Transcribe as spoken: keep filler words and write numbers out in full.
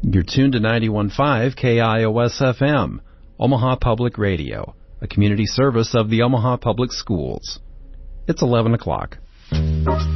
You're tuned to ninety-one point five K I O S F M, Omaha Public Radio, a community service of the Omaha Public Schools. It's eleven o'clock.